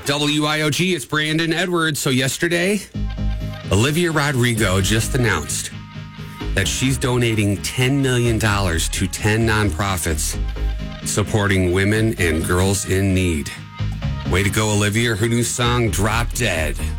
WIOG, it's Brandon Edwards. So yesterday, Olivia Rodrigo just announced that she's donating $10 million to 10 nonprofits supporting women and girls in need. Way to go, Olivia. Her new song, Drop Dead,